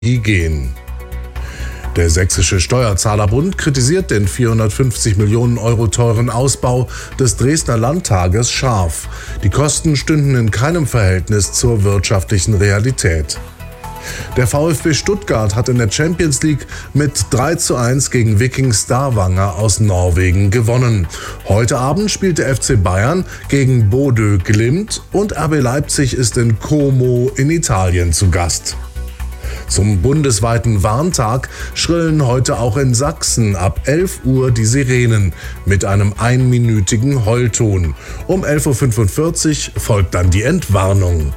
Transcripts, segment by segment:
gehen. Der Sächsische Steuerzahlerbund kritisiert den 450 Millionen Euro teuren Ausbau des Dresdner Landtages scharf. Die Kosten stünden in keinem Verhältnis zur wirtschaftlichen Realität. Der VfB Stuttgart hat in der Champions League mit 3:1 gegen Viking Stavanger aus Norwegen gewonnen. Heute Abend spielt der FC Bayern gegen Bodø Glimt und RB Leipzig ist in Como in Italien zu Gast. Zum bundesweiten Warntag schrillen heute auch in Sachsen ab 11 Uhr die Sirenen mit einem einminütigen Heulton. Um 11:45 Uhr folgt dann die Entwarnung.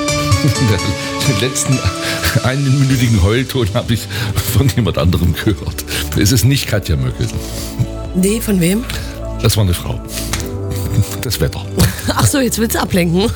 Den letzten einminütigen Heulton habe ich von jemand anderem gehört. Es ist nicht Katja Möckel. Nee, von wem? Das war eine Frau. Das Wetter. Ach so, jetzt willst du ablenken.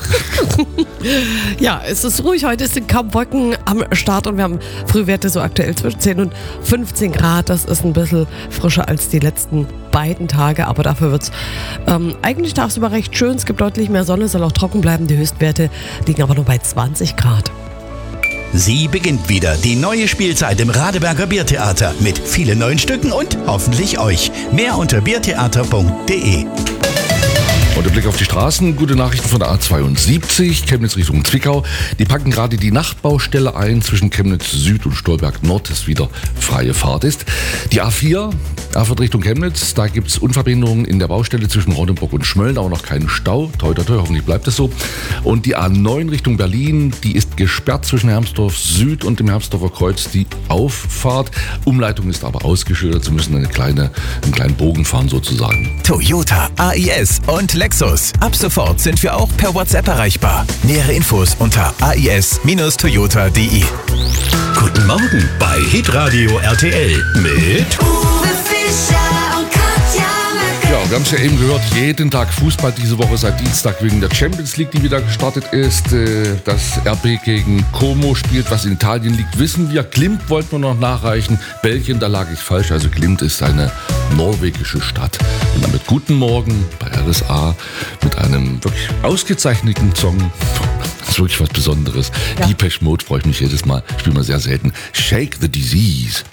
Ja, es ist ruhig. Heute sind kaum Wolken am Start und wir haben Frühwerte so aktuell zwischen 10 und 15 Grad. Das ist ein bisschen frischer als die letzten beiden Tage, aber dafür wird es eigentlich tagsüber recht schön. Es gibt deutlich mehr Sonne, soll auch trocken bleiben. Die Höchstwerte liegen aber nur bei 20 Grad. Sie beginnt wieder, die neue Spielzeit im Radeberger Biertheater mit vielen neuen Stücken und hoffentlich euch. Mehr unter biertheater.de. Und der Blick auf die Straßen, gute Nachrichten von der A72, Chemnitz Richtung Zwickau. Die packen gerade die Nachtbaustelle ein, zwischen Chemnitz Süd und Stolberg Nord ist wieder freie Fahrt ist. Die A4, Erfurt Richtung Chemnitz, da gibt es Unverbindungen in der Baustelle zwischen Ronnenburg und Schmölln, aber noch keinen Stau. Toi, toi, toi, hoffentlich bleibt es so. Und die A9 Richtung Berlin, die ist gesperrt zwischen Hermsdorf Süd und dem Hermsdorfer Kreuz, die Auffahrt. Umleitung ist aber ausgeschildert, Sie müssen einen kleinen Bogen fahren sozusagen. Toyota, AIS und Lexus. Ab sofort sind wir auch per WhatsApp erreichbar. Nähere Infos unter ais-toyota.de. Guten Morgen bei Hitradio RTL mit Uwe Fischer und Katja Möckel. Ja, wir haben es ja eben gehört, jeden Tag Fußball diese Woche seit Dienstag wegen der Champions League, die wieder gestartet ist. Dass RB gegen Como spielt, was in Italien liegt, wissen wir. Glimt wollten wir noch nachreichen. Belgien, da lag ich falsch. Also Glimt ist eine norwegische Stadt. Und damit guten Morgen bei RSA mit einem wirklich ausgezeichneten Song. Das ist wirklich was Besonderes. Ja. Depeche Mode freue ich mich jedes Mal. Spielen wir sehr selten. Shake the Disease.